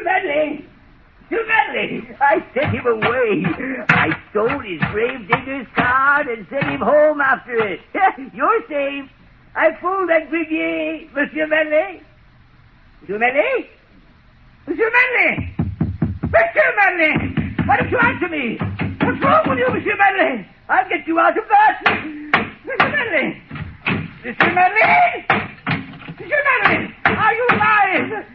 Medley! Monsieur Medley! I sent him away. I stole his gravedigger's card and sent him home after it. You're safe. I fooled that Grivier, Monsieur Medley. Monsieur Medley? Monsieur Medley! Monsieur Medley! Why don't you answer me? What's wrong with you, Monsieur Medley? I'll get you out of that. Monsieur Medley! Monsieur Medley! Monsieur Medley! Are you alive?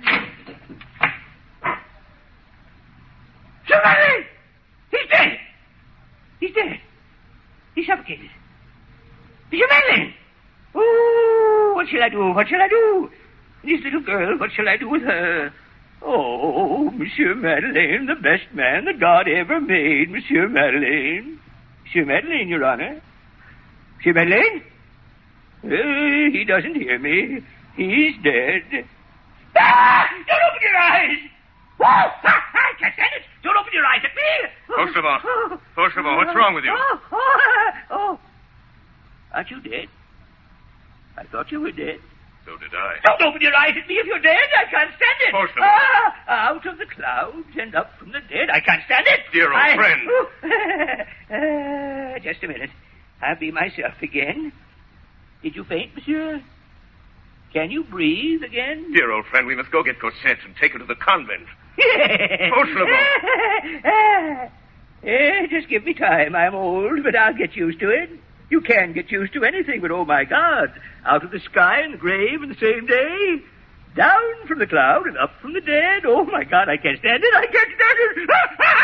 Monsieur Medley! He's dead! He's dead. He's suffocated. Monsieur Medley! Oh, what shall I do? What shall I do? This little girl, what shall I do with her? Oh, Monsieur Madeleine, the best man that God ever made, Monsieur Madeleine. Monsieur Madeleine, Your Honor. Monsieur Madeleine? He doesn't hear me. He's dead. Ah! Don't open your eyes! Whoa! I can't stand it! Don't open your eyes at me! Fauchelevent, what's wrong with you? Oh. Aren't you dead? I thought you were dead. So did I. Don't open your eyes at me if you're dead. I can't stand it. Fauchelevent. Out of the clouds and up from the dead. I can't stand it. Dear old friend. Just a minute. I'll be myself again. Did you faint, monsieur? Can you breathe again? Dear old friend, we must go get Cosette and take her to the convent. Fauchelevent. Just give me time. I'm old, but I'll get used to it. You can get used to anything, but oh, my God. Out of the sky and the grave in the same day. Down from the cloud and up from the dead. Oh, my God, I can't stand it. I can't stand it.